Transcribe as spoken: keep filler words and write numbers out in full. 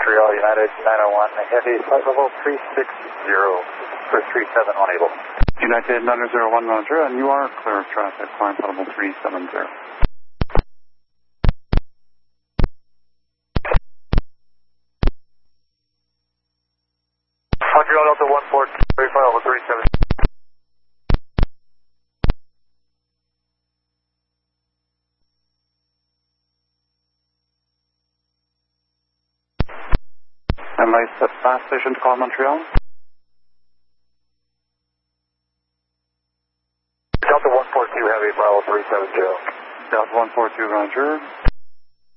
Montreal United nine oh one, heavy flight level three six zero for three seven one able. United nine oh one Roger, and you are clear of traffic, climb level three seven zero. Montreal Delta one four two, flight level three seven zero. And nice at fast station to call Montreal. Delta one four two, heavy, flight level three seven zero. Delta one four two, Roger.